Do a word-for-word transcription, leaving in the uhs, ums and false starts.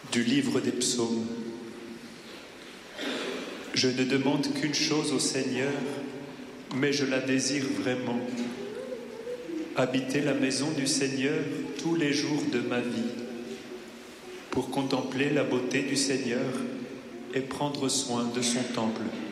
Du livre des psaumes. Je ne demande qu'une chose au Seigneur, mais je la désire vraiment. Habiter la maison du Seigneur tous les jours de ma vie, pour contempler la beauté du Seigneur et prendre soin de son temple.